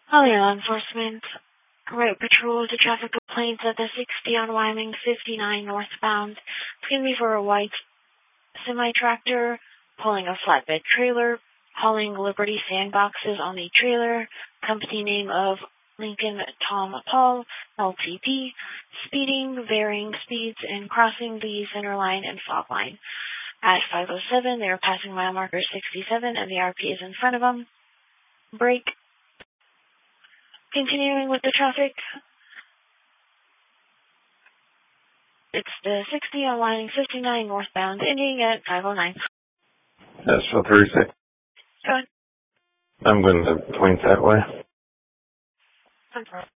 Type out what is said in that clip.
Holly Law Enforcement. Route patrol to traffic complaints at the 60 on Wyoming 59 northbound. It's going to be for a white semi-tractor pulling a flatbed trailer, hauling Liberty sandboxes on the trailer. Company name of Lincoln Tom Paul, LTD. Speeding, varying speeds, and crossing the center line and fog line. At 5:07, they are passing mile marker 67, and the RP is in front of them. Brake. Continuing with the traffic. It's the 60 on Wyoming 59 northbound, ending at 5:09. That's for 36. Go ahead. I'm going to point that way.